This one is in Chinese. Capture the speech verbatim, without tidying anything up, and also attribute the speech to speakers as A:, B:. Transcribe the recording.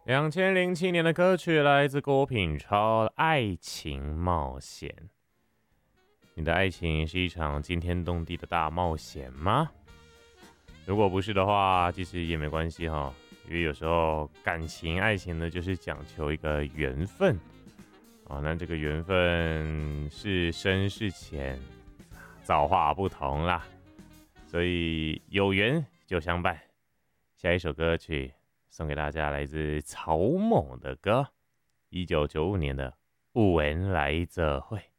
A: 两千零七年的歌曲来自郭品超，《爱情冒险》。你的爱情是一场惊天动地的大冒险吗？如果不是的话，其实也没关系哈，因为有时候感情、爱情呢，就是讲求一个缘分啊。那这个缘分是深是浅，造化不同啦。所以有缘就相伴。下一首歌曲送给大家，来自草蜢的歌，一九九五年的《有缘来做伙》。